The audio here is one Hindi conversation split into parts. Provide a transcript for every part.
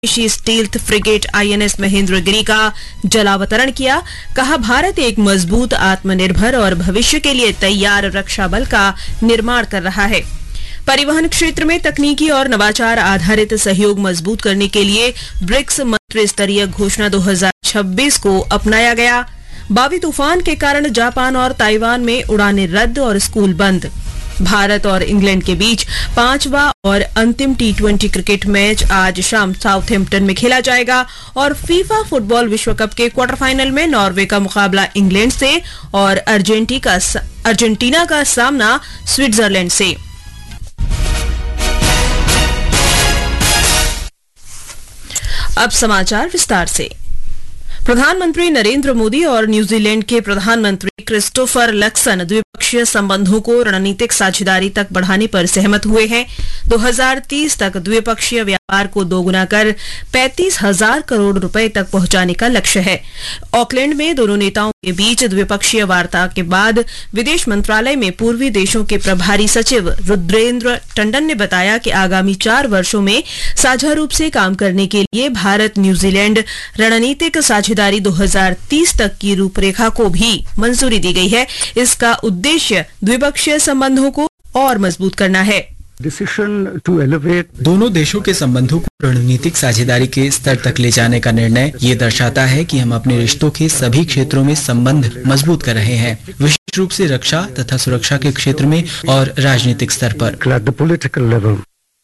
विदेशी स्टील्थ फ्रिगेट INS महेंद्रगिरी का जलावतरण किया। कहा, भारत एक मजबूत, आत्मनिर्भर और भविष्य के लिए तैयार रक्षा बल का निर्माण कर रहा है। परिवहन क्षेत्र में तकनीकी और नवाचार आधारित सहयोग मजबूत करने के लिए ब्रिक्स मंत्री स्तरीय घोषणा 2026 को अपनाया गया। बावी तूफान के कारण जापान और ताइवान में उड़ानें रद्द और स्कूल बंद। भारत और इंग्लैंड के बीच 5वां और अंतिम T20 क्रिकेट मैच आज शाम साउथहैम्पटन में खेला जाएगा और फीफा फुटबॉल विश्व कप के क्वार्टर फाइनल में नॉर्वे का मुकाबला इंग्लैंड से और अर्जेंटीना का सामना स्विट्जरलैंड से। अब समाचार विस्तार से। प्रधानमंत्री नरेंद्र मोदी और न्यूजीलैंड के प्रधानमंत्री क्रिस्टोफर लक्सन द्विपक्षीय संबंधों को रणनीतिक साझेदारी तक बढ़ाने पर सहमत हुए हैं। 2030 तक द्विपक्षीय व्यापार को दोगुना कर 35,000 करोड़ रुपए तक पहुंचाने का लक्ष्य है। ऑकलैंड में दोनों नेताओं के बीच द्विपक्षीय वार्ता के बाद विदेश मंत्रालय में पूर्वी देशों के प्रभारी सचिव रुद्रेंद्र टंडन ने बताया कि आगामी 4 वर्षों में साझा रूप से काम करने के लिए भारत न्यूजीलैंड रणनीतिक साझेदारी 2030 तक की रूपरेखा को भी मंजूरी दी गई है। इसका उद्देश्य द्विपक्षीय संबंधों को और मजबूत करना है। दोनों देशों के संबंधों को रणनीतिक साझेदारी के स्तर तक ले जाने का निर्णय ये दर्शाता है कि हम अपने रिश्तों के सभी क्षेत्रों में संबंध मजबूत कर रहे हैं, विशेष रूप से रक्षा तथा सुरक्षा के क्षेत्र में और राजनीतिक स्तर पर।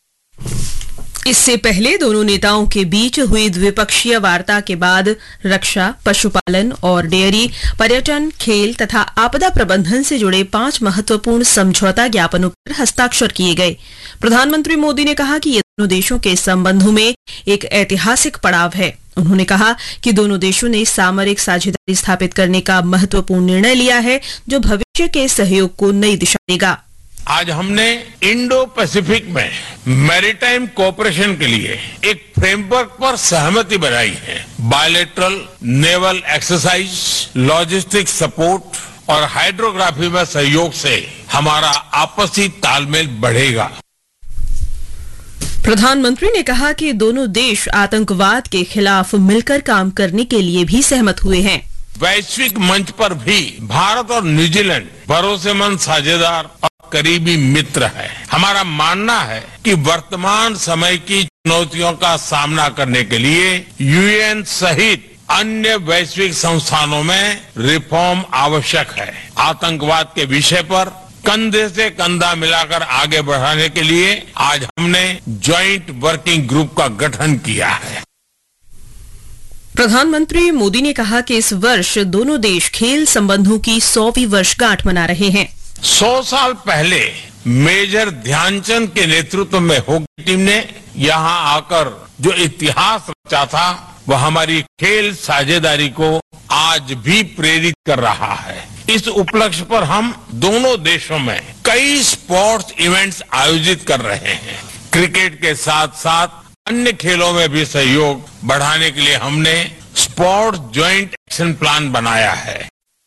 इससे पहले दोनों नेताओं के बीच हुई द्विपक्षीय वार्ता के बाद रक्षा, पशुपालन और डेयरी, पर्यटन, खेल तथा आपदा प्रबंधन से जुड़े 5 महत्वपूर्ण समझौता ज्ञापनों पर हस्ताक्षर किए गए। प्रधानमंत्री मोदी ने कहा कि ये दोनों देशों के संबंधों में एक ऐतिहासिक पड़ाव है। उन्होंने कहा कि दोनों देशों ने सामरिक साझेदारी स्थापित करने का महत्वपूर्ण निर्णय लिया है, जो भविष्य के सहयोग को नई दिशा देगा। आज हमने इंडो पैसिफिक में मैरीटाइम कोऑपरेशन के लिए एक फ्रेमवर्क पर सहमति बनाई है। Bilateral naval exercise, logistic support और हाइड्रोग्राफी में सहयोग से हमारा आपसी तालमेल बढ़ेगा। प्रधानमंत्री ने कहा कि दोनों देश आतंकवाद के खिलाफ मिलकर काम करने के लिए भी सहमत हुए हैं। वैश्विक मंच पर भी भारत और न्यूजीलैंड भरोसेमंद साझेदार और करीबी मित्र है। हमारा मानना है कि वर्तमान समय की चुनौतियों का सामना करने के लिए UN सहित अन्य वैश्विक संस्थानों में रिफॉर्म आवश्यक है। आतंकवाद के विषय पर कंधे से कंधा मिलाकर आगे बढ़ाने के लिए आज हमने ज्वाइंट वर्किंग ग्रुप का गठन किया है। प्रधानमंत्री मोदी ने कहा कि इस वर्ष दोनों देश खेल संबंधों की 100वीं वर्षगांठ मना रहे हैं। 100 साल पहले मेजर ध्यानचंद के नेतृत्व में हॉकी टीम ने यहां आकर जो इतिहास रचा था, वह हमारी खेल साझेदारी को आज भी प्रेरित कर रहा है। इस उपलक्ष्य पर हम दोनों देशों में कई स्पोर्ट्स इवेंट्स आयोजित कर रहे हैं। क्रिकेट के साथ साथ अन्य खेलों में भी सहयोग बढ़ाने के लिए हमने स्पोर्ट्स ज्वाइंट एक्शन प्लान बनाया है।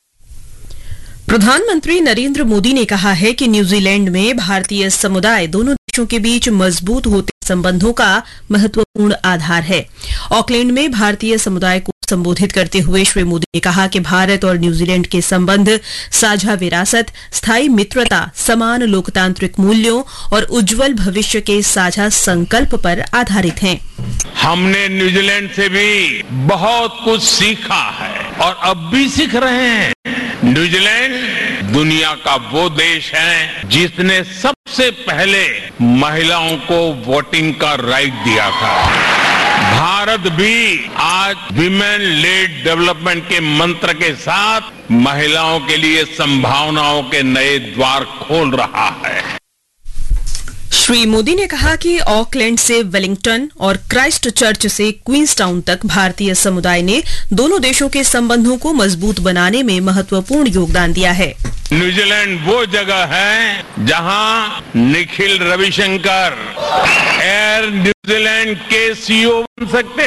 प्रधानमंत्री नरेंद्र मोदी ने कहा है कि न्यूजीलैंड में भारतीय समुदाय दोनों देशों के बीच मजबूत होते संबंधों का महत्वपूर्ण आधार है। ऑकलैंड में भारतीय समुदाय को संबोधित करते हुए श्री मोदी ने कहा कि भारत और न्यूजीलैंड के संबंध साझा विरासत, स्थायी मित्रता, समान लोकतांत्रिक मूल्यों और उज्जवल भविष्य के साझा संकल्प पर आधारित हैं। हमने न्यूजीलैंड से भी बहुत कुछ सीखा है और अब भी सीख रहे हैं। न्यूजीलैंड दुनिया का वो देश है जिसने सबसे पहले महिलाओं को वोटिंग का राइट दिया था। भारत भी आज विमेन लेड डेवलपमेंट के मंत्र के साथ महिलाओं के लिए संभावनाओं के नए द्वार खोल रहा है। श्री मोदी ने कहा कि ऑकलैंड से वेलिंगटन और क्राइस्ट चर्च से क्वींसटाउन तक भारतीय समुदाय ने दोनों देशों के संबंधों को मजबूत बनाने में महत्वपूर्ण योगदान दिया है। न्यूजीलैंड वो जगह है जहां निखिल रविशंकर एयर न्यूजीलैंड के CEO बन सकते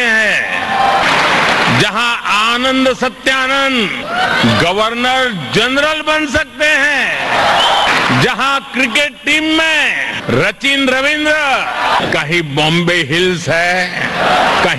हैं, जहां आनंद सत्यानंद गवर्नर जनरल बन सकते हैं, जहां क्रिकेट टीम में सचिन रविंद्र, कहीं बॉम्बे हिल्स है, कहीं